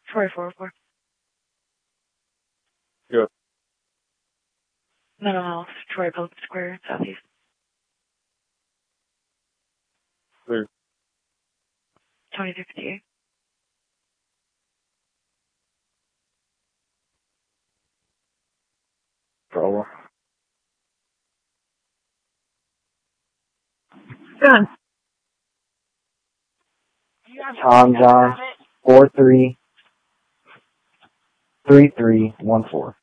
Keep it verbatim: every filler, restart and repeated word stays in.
Troy four four. Good. Mental Health, Troy Public Square, Southeast. Clear. twenty-three fifty-eight. Bravo. Done. Tom John, four three, three three one four.